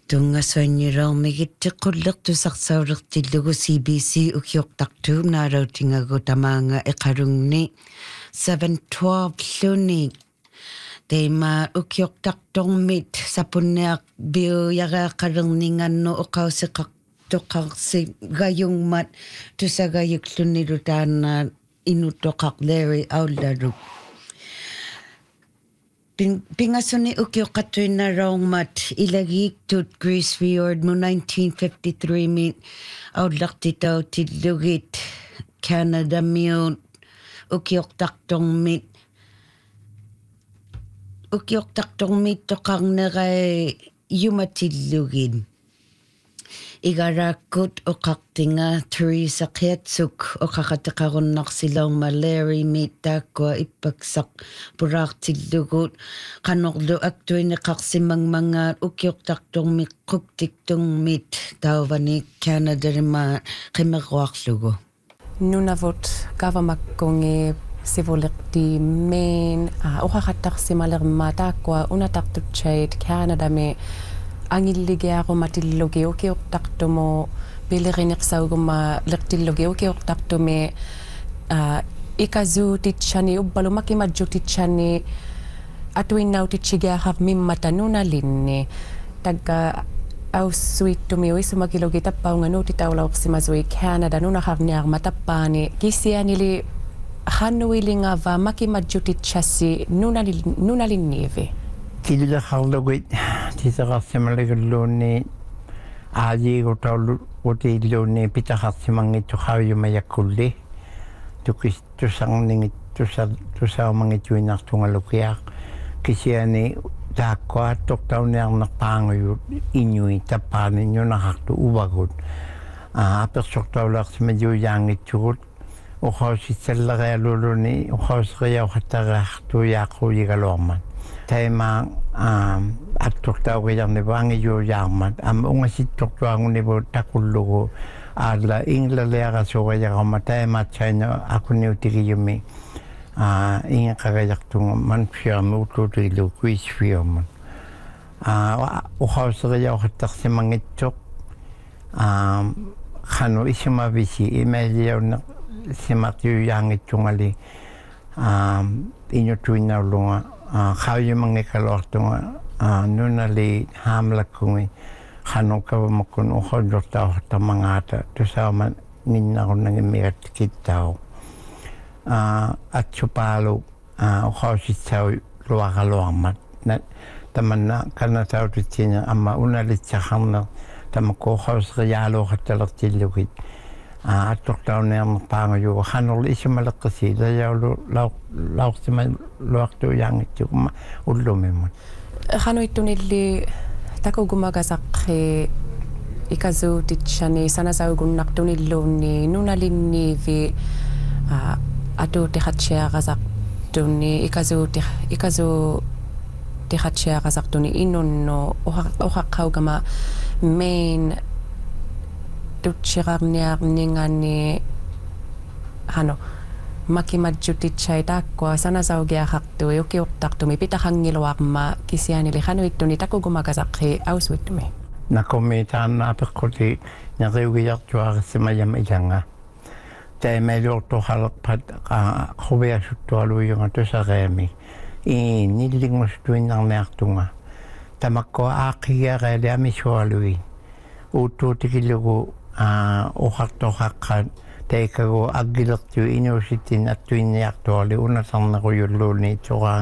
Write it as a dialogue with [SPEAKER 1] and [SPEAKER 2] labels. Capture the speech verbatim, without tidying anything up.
[SPEAKER 1] Tungassuannilaormigittequllertusarsaulерtillugu C B C ukiortartuum naalautingagu tamaanga eqalungni seven twelve luni teima ukiortartormit sapunniaq biuyaraaqalerningannu oqauseqartoqarsi gayungmat tusagayuklunilu taanna inutoqarleri aullalu Pingasuni ukiuqattuinnaroongmat ilagiiktut Greece Fjord mu nineteen fifty-three mit aullartitautillugit Canada miut ukiuqtartormit ukiuqtartormit toqarnerai yumatillugin igarakkut oqartinga Teresa Qiatsuk oqaqateqarunnarsilauma Larry mit taakkua ippaksaq puraartillugut qanorlu aktuineqarsimangmangaat ukiuqtartormit quptiktungmit tauvani Canada-rima qimeruarlugu
[SPEAKER 2] nunavut kavamakkungi sivulerti main oqaqattarsimalerma taakkua unatartutchait Canada-mi angilligiarumatillugi ukiuqtartumu pilerineqsaugumma lertillugi ukiuqtartumi ikazuutitchani ubbalumakimajjutitchani atuinnautichigiaqar mimmata nunalinni tagga aussuittumi uisumakilugi tappaunga nuutitaulaorsimasui Canada nunaqarniarma tappaani kisianili hannuilingava makimajjutitchassi nunalinniivi
[SPEAKER 3] Killa harlugit tisaqarsimalagulluunni aajiigutaulu utiilluunni pitaqarsimangittu qauyumayakulli tukis tusarningit tusa tusaumangituinartungalukiaq kisiani taakkuat tortauniarnerpaanguyut iñui tappaani nunaqartu uvagut apersortaulaqsimajuujaangitsugut uqausitsallerialuluni uqausriauqattariartuiaaquujigaluarmat Tema attortauqiarnivaangijuujaarmat am ungasittortuangunivu takullugu aalla inglalearasuqajarama taimatsaina akuniutikiyumi ingeqaqajartunga manfiami utluutilu kuisfiaman uqauseriauqattarsimangitsoq qanu isimavisi imailiauna simaqiujaangitsungali iñutuinnaulunga qauyumangikaluartunga nunali haamlakkungi qanukavamakun uqollortauqartamangaata tusaama ninnarunnangimigattikittau atsupaalu uqausitsau luaqaluarmat tamanna kannatautitsina amma unalitsaqarner tamakku uqauseriaaluuqattalertillugit attortaunearnerpaanguyugu qanurlu isimaleqqisi layaulu lauqsima luartuujaangitsukumma ullumimmun
[SPEAKER 2] qanuittunilli takugumagasaqi ikazuutitchani sanasaugunnartunilluunni nunalinniivi atuutiqatsiaqasartunni ikazuuti ikazuutiqatsiaqasartuni inunnu uqaqqaugama main tutsiqarniarningani hano makimajjutitchai taakkua sanasaugiaqartui ukiuqtartumi pitaqangiluarma kisianili hanuittuni takugumagasaqi ausuittumi
[SPEAKER 3] nakumi taannaapeqquti neriugiartuarissimayam ilanga taimailuortuqalerpat quviasuttualuiunga tusareami i nillingustuinnarniartunga tamakkua aaqigiarealiamisualui uuttuutikillugu uqartoqaqqat teikagu aggilertu inuusittin attuinniartuali unasarneruyulluuni tuqaa